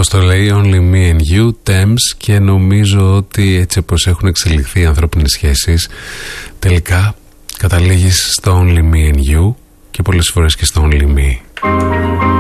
Πώς το λέει, Only Me and You, Thames, και νομίζω ότι έτσι όπως έχουν εξελιχθεί οι ανθρώπινες σχέσεις, τελικά καταλήγεις στο Only Me and You και πολλές φορές και στο Only Me.